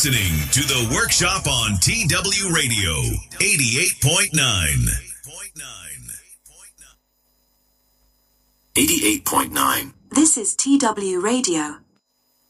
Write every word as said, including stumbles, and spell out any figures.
listening to The Workshop on T W Radio, eighty-eight point nine. eighty-eight point nine. This is T W Radio.